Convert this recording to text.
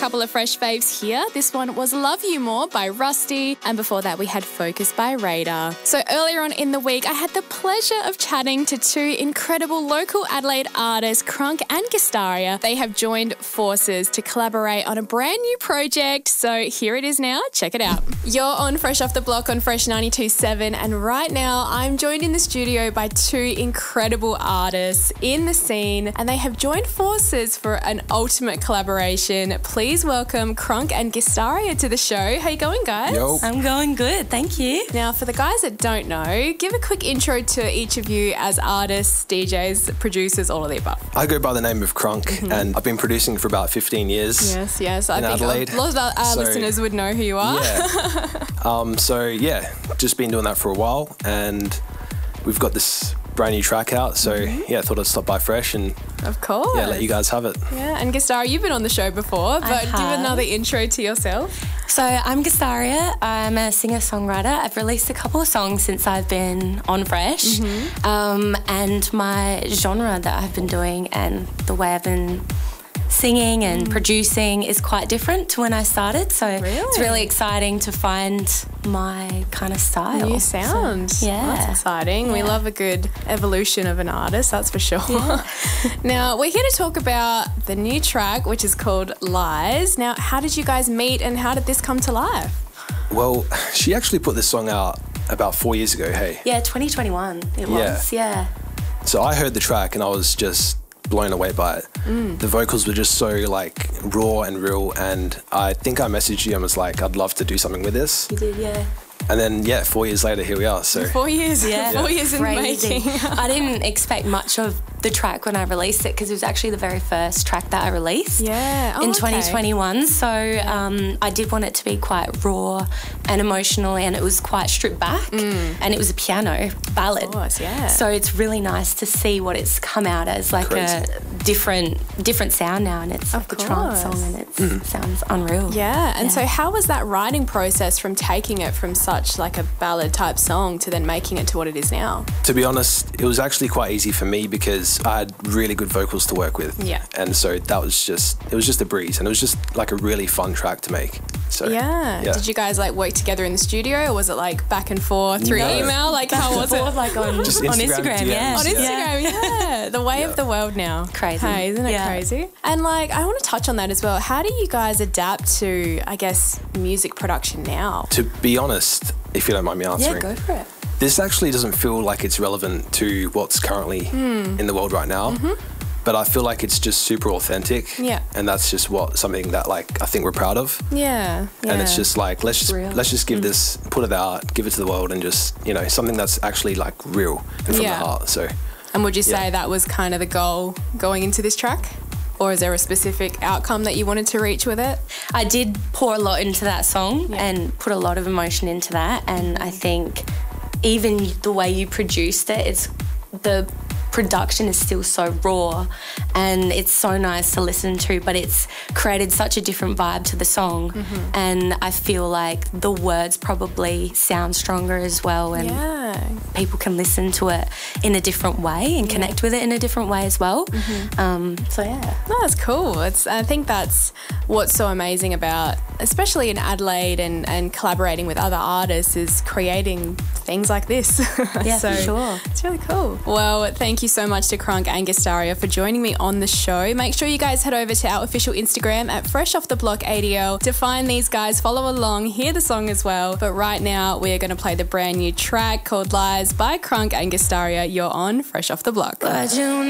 couple of fresh faves here. This one was Love You More by Rusty, and before that we had Focus by Radar. So earlier on in the week, I had the pleasure of chatting to two incredible local Adelaide artists, Crunk and Gistaria. They have joined forces to collaborate on a brand new project, so here it is now. Check it out. You're on Fresh Off the Block on Fresh 92.7, and right now I'm joined in the studio by two incredible artists in the scene, and they have joined forces for an ultimate collaboration. Please welcome Crunk and Gistaria to the show. How you going, guys? Yo. I'm going good, thank you. Now, for the guys that don't know, give a quick intro to each of you as artists, DJs, producers, all of the above. I go by the name of Crunk, and I've been producing for about 15 years. Yes. I think Adelaide. a lot of our listeners would know who you are. Yeah. Just been doing that for a while, and we've got this brand new track out, so I thought I'd stop by Fresh and of course, let you guys have it. Yeah, and Gistaria, you've been on the show before, but give another intro to yourself. So I'm Gistaria, I'm a singer-songwriter. I've released a couple of songs since I've been on Fresh, and my genre that I've been doing and the way I've been singing and producing is quite different to when I started, so it's really exciting to find my kind of style. New sound. So, Well, that's exciting. We love a good evolution of an artist, that's for sure. Now, we're here to talk about the new track, which is called Lies. Now, how did you guys meet and how did this come to life? Well, she actually put this song out about 4 years ago, hey? Yeah, 2021 it was, yeah. So I heard the track and I was just blown away by it. The vocals were just so like raw and real, and I think I messaged you and was like, I'd love to do something with this. You did, yeah. And then 4 years later, here we are. So 4 years, 4 years in the Crazy. making. I didn't expect much of the track when I released it because it was actually the very first track that I released in 2021. So I did want it to be quite raw and emotional, and it was quite stripped back, and it was a piano ballad. Of course, yeah. So it's really nice to see what it's come out as, like a different sound now, and it's like a trance song, and it sounds unreal. Yeah, and so how was that writing process from taking it from such like a ballad type song to then making it to what it is now? To be honest, it was actually quite easy for me because I had really good vocals to work with. Yeah. And so that was it was just a breeze, and it was just like a really fun track to make. So yeah. Did you guys like work together in the studio, or was it like back and forth through email? Like how was it? Like on Instagram, DMs, On Instagram, yeah. The way of the world now. Crazy. Hey, isn't it crazy? And like, I want to touch on that as well. How do you guys adapt to, I guess, music production now? To be honest, if you don't mind me answering. Yeah, go for it. This actually doesn't feel like it's relevant to what's currently in the world right now. But I feel like it's just super authentic. Yeah. And that's just something that like I think we're proud of. Yeah. And it's just like let's just give this, put it out, give it to the world, and just, something that's actually like real and from the heart. So and would you say that was kind of the goal going into this track? Or is there a specific outcome that you wanted to reach with it? I did pour a lot into that song and put a lot of emotion into that, and I think even the way you produced it, the production is still so raw and it's so nice to listen to, but it's created such a different vibe to the song, and I feel like the words probably sound stronger as well, and people can listen to it in a different way and connect with it in a different way as well. So No, that's cool. I think that's what's so amazing about, especially in Adelaide and collaborating with other artists, is creating things like this. Yeah, for sure. It's really cool. Well, thank you so much to Crunk and Gistaria for joining me on the show. Make sure you guys head over to our official Instagram at Fresh Off the Block ADL to find these guys, follow along, hear the song as well. But right now, we're going to play the brand new track called Lies by Crunk and Gistaria. You're on Fresh Off the Block.